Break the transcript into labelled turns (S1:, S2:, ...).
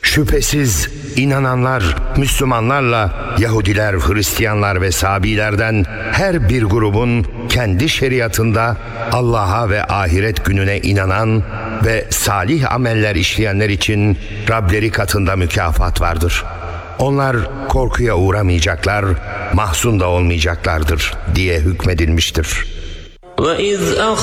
S1: Şüphesiz inananlar, Müslümanlarla Yahudiler, Hristiyanlar ve Sabilerden her bir grubun kendi şeriatında Allah'a ve ahiret gününe inanan ve salih ameller işleyenler için Rableri katında mükafat vardır. Onlar korkuya uğramayacaklar, mahzun da olmayacaklardır diye hükmedilmiştir.